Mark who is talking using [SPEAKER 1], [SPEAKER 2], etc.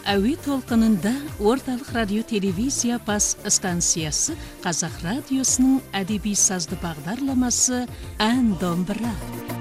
[SPEAKER 1] әуе толқынында орталық радио телевизия бас станциясы Қазақ радиосының әдеби сазды бағдарламасы «Ән домбыра».